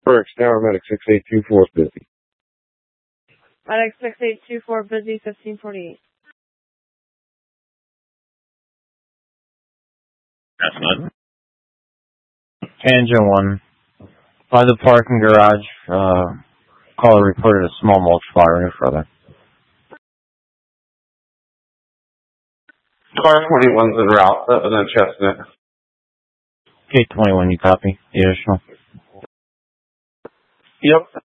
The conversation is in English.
Berks, Tower Medic 6824 busy. Medic 6824 busy, 1548. That's not. Tangent 1. By the parking garage, caller reported a small mulch fire. Any further? Car 21's en route. That was on Chestnut. Gate 21, you copy? The additional? Yep.